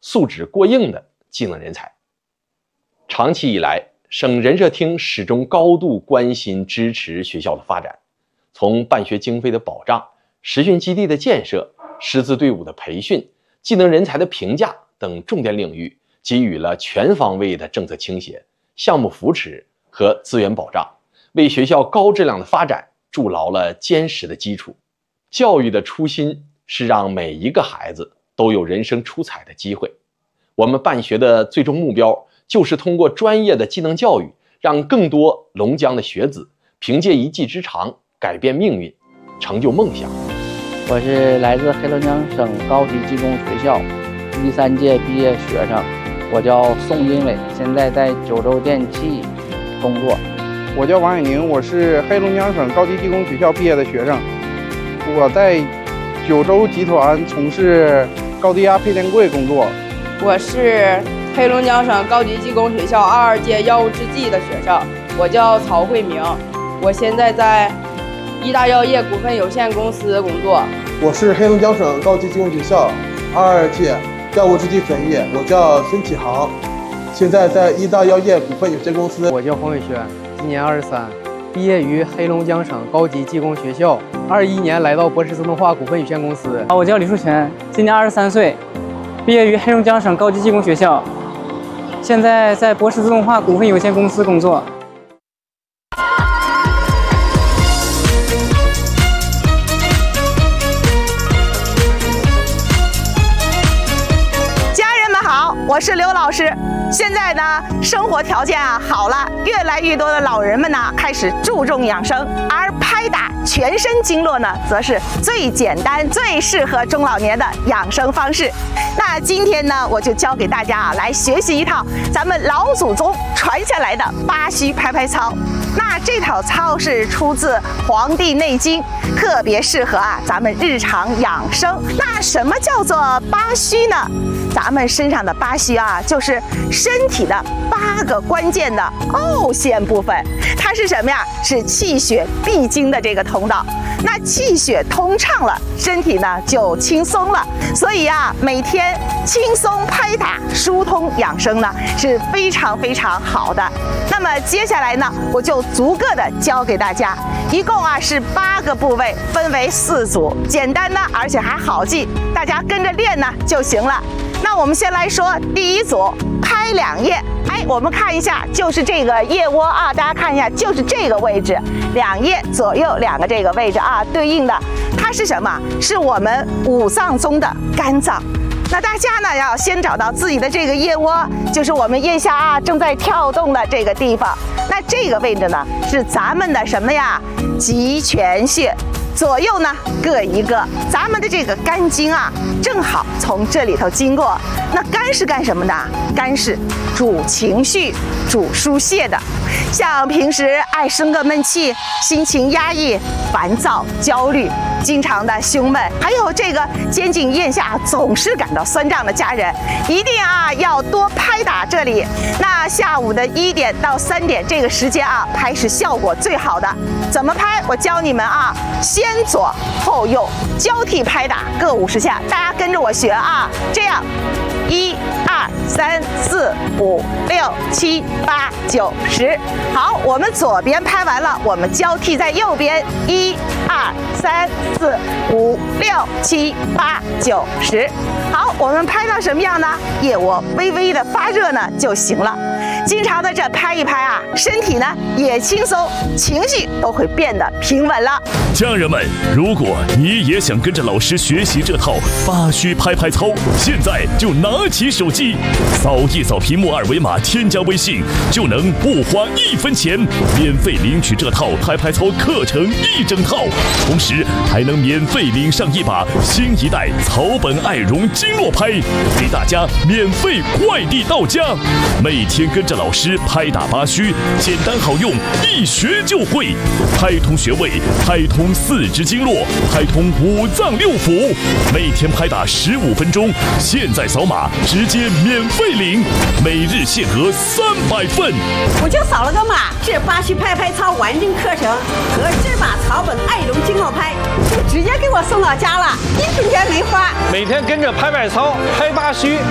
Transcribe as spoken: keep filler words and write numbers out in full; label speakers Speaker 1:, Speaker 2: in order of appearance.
Speaker 1: 素质过硬的技能人才。长期以来，省人社厅始终高度关心支持学校的发展，从办学经费的保障、实训基地的建设、师资队伍的培训、技能人才的评价等重点领域给予了全方位的政策倾斜、项目扶持和资源保障，为学校高质量的发展筑牢了坚实的基础。教育的初心是让每一个孩子都有人生出彩的机会。我们办学的最终目标就是通过专业的技能教育，让更多龙江的学子凭借一技之长改变命运，成就梦想。
Speaker 2: 我是来自黑龙江省高级技工学校一三届毕业学生，我叫宋金伟，现在在九州电气工作。
Speaker 3: 我叫王永宁，我是黑龙江省高级技工学校毕业的学生，我在九州集团从事高低压配电柜工作。
Speaker 4: 我是黑龙江省高级技工学校二二届药物制剂的学生，我叫曹慧明，我现在在医大药业股份有限公司工作。
Speaker 5: 我是黑龙江省高级技工学校二二届药物制剂专业，我叫孙启航，现在在医大药业股份有限公司。
Speaker 6: 我叫黄伟轩，今年二十三，毕业于黑龙江省高级技工学校，二一年来到博士自动化股份有限公司。
Speaker 7: 我叫李树全，今年二十三岁，毕业于黑龙江省高级技工学校，现在在博士自动化股份有限公司工作。
Speaker 8: 我是刘老师。现在呢，生活条件啊好了，越来越多的老人们呢开始注重养生，而拍打全身经络呢，则是最简单、最适合中老年的养生方式。那今天呢，我就教给大家啊来学习一套咱们老祖宗传下来的八虚拍拍操。那这套操是出自《黄帝内经》，特别适合啊咱们日常养生。那什么叫做八虚呢？咱们身上的八虚啊，就是身体的八个关键的凹陷部分。它是什么呀？是气血必经的这个通道。那气血通畅了，身体呢就轻松了。所以啊，每天轻松拍打、疏通养生呢是非常非常好的。那么接下来呢，我就逐个的教给大家，一共啊是八个部位，分为四组，简单呢，而且还好记，大家跟着练呢就行了。那我们先来说第一组，拍两腋。哎，我们看一下，就是这个腋窝啊，大家看一下，就是这个位置，两腋左右两个这个位置啊，对应的，它是什么？是我们五脏中的肝脏。那大家呢要先找到自己的这个腋窝，就是我们腋下啊正在跳动的这个地方。那这个位置呢是咱们的什么呀？极泉穴。左右呢各一个，咱们的这个肝经啊，正好从这里头经过。那肝是干什么的？肝是主情绪、主疏泄的。像平时爱生个闷气、心情压抑、烦躁、焦虑、经常的胸闷，还有这个肩颈腋下总是感到酸胀的家人，一定啊要多拍打这里。那下午的一点到三点这个时间啊，拍是效果最好的。怎么拍？我教你们啊，先左后右交替拍打，各五十下，大家跟着我学啊，这样。一二三四五六七八九十，好，我们左边拍完了，我们交替在右边，一二三四五六七八九十，好，我们拍到什么样呢？腋窝微微的发热呢就行了。经常的这拍一拍啊，身体呢也轻松，情绪都会变得平稳了。
Speaker 9: 家人们，如果你也想跟着老师学习这套八虚拍拍操，现在就拿起手机，扫一扫屏幕二维码，添加微信，就能不花一分钱，免费领取这套拍拍操课程一整套，同时还能免费领上一把新一代草本爱绒经络拍，给大家免费快递到家。每天跟着老师拍打八虚，简单好用，一学就会，拍通穴位，拍通四肢经络，拍通五脏六腑，每天拍打十五分钟，现在扫码直接免费领，每日限额三百份。
Speaker 10: 我就扫了个码，这八虚拍拍操完整课程和这把草本爱绒经络拍就直接给我送到家了，一分钱没花。
Speaker 11: 每天跟着拍拍操，拍八虚，